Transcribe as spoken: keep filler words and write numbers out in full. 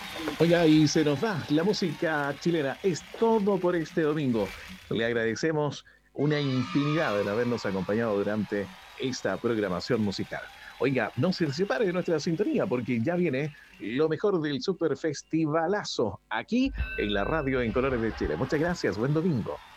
Oiga, y se nos va la música chilena. Es todo por este domingo. Le agradecemos una infinidad de habernos acompañado durante esta programación musical. Oiga, no se separe de nuestra sintonía porque ya viene lo mejor del Super Festivalazo aquí en la radio en Colores de Chile. Muchas gracias, buen domingo.